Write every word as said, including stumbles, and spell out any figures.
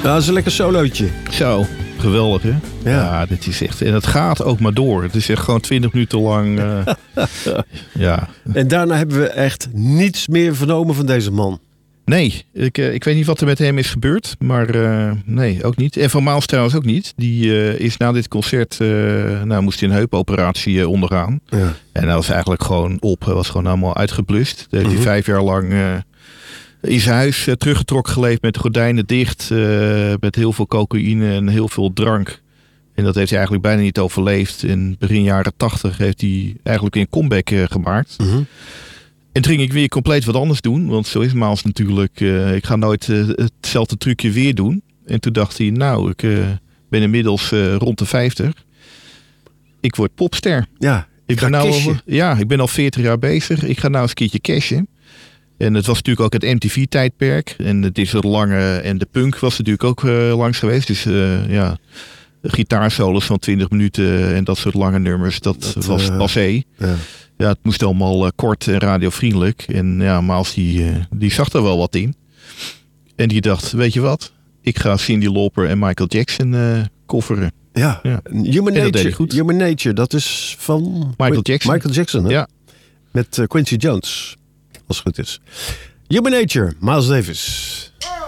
Ja, dat is een lekker solootje. Zo, geweldig hè? Ja. ja, dit is echt... En het gaat ook maar door. Het is echt gewoon twintig minuten lang... Uh, ja. En daarna hebben we echt niets meer vernomen van deze man. Nee, ik, uh, ik weet niet wat er met hem is gebeurd. Maar uh, nee, ook niet. En Van Maals trouwens ook niet. Die uh, is na dit concert... Uh, nou, moest hij een heupoperatie uh, ondergaan. Ja. En dat was eigenlijk gewoon op. Hij was gewoon helemaal uitgeblust. Dat heeft hij uh-huh. vijf jaar lang... Uh, in zijn huis uh, teruggetrokken geleefd met de gordijnen dicht. Uh, met heel veel cocaïne en heel veel drank. En dat heeft hij eigenlijk bijna niet overleefd. In begin jaren tachtig heeft hij eigenlijk een comeback uh, gemaakt. Uh-huh. En toen ging ik weer compleet wat anders doen. Want zo is Maals natuurlijk. Uh, ik ga nooit uh, hetzelfde trucje weer doen. En toen dacht hij, nou, ik uh, ben inmiddels uh, rond de vijftig. Ik word popster. Ja, ik ben nou al, ja, ik ben al veertig jaar bezig. Ik ga nou eens een keertje cashen. En het was natuurlijk ook het M T V-tijdperk. En het is het lange. En de punk was natuurlijk ook uh, langs geweest. Dus uh, ja, gitaarsolos van twintig minuten en dat soort lange nummers. Dat, dat was uh, passé. Ja. Ja, het moest allemaal uh, kort en radiovriendelijk. En ja, Maals die, uh, die zag er wel wat in. En die dacht, weet je wat? Ik ga Cyndi Lauper en Michael Jackson uh, coveren. Ja, ja. Human, Nature, goed. Human Nature, dat is van... Michael Jackson. Michael Jackson, hè? Ja. Met uh, Quincy Jones. Als het goed is. Human Nature, Miles Davis.